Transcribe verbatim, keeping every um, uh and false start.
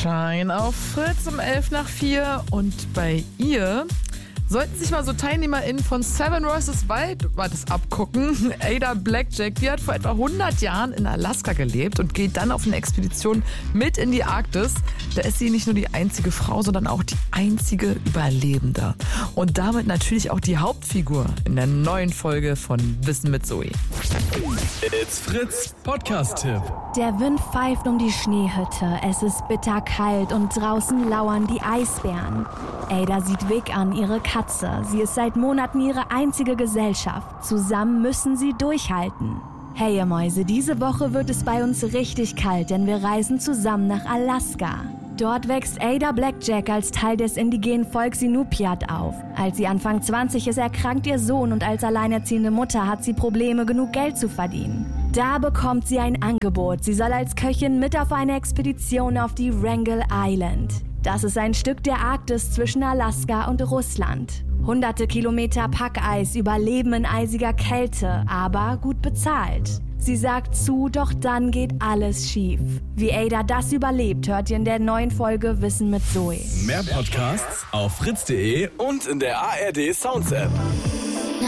Shine auf Fritz um elf nach vier. Und bei ihr sollten sich mal so TeilnehmerInnen von Seven versus. Wild was abgucken. Ada Blackjack, die hat vor etwa hundert Jahren in Alaska gelebt und geht dann auf eine Expedition mit in die Arktis. Da ist sie nicht nur die einzige Frau, sondern auch die einzige Überlebende. Und damit natürlich auch die Hauptfigur in der neuen Folge von Wissen mit Zoe. It's Fritz Podcast-Tipp. Der Wind pfeift um die Schneehütte, es ist bitterkalt und draußen lauern die Eisbären. Ada sieht Vic an, ihre Katze. Sie ist seit Monaten ihre einzige Gesellschaft. Zusammen müssen sie durchhalten. Hey ihr Mäuse, diese Woche wird es bei uns richtig kalt, denn wir reisen zusammen nach Alaska. Dort wächst Ada Blackjack als Teil des indigenen Volks Inupiat auf. Als sie Anfang zwanzig ist, erkrankt ihr Sohn und als alleinerziehende Mutter hat sie Probleme, genug Geld zu verdienen. Da bekommt sie ein Angebot. Sie soll als Köchin mit auf eine Expedition auf die Wrangell Island. Das ist ein Stück der Arktis zwischen Alaska und Russland. Hunderte Kilometer Packeis, Überleben in eisiger Kälte, aber gut bezahlt. Sie sagt zu, doch dann geht alles schief. Wie Ada das überlebt, hört ihr in der neuen Folge Wissen mit Zoe. Mehr Podcasts auf fritz punkt de und in der A R D Sounds App.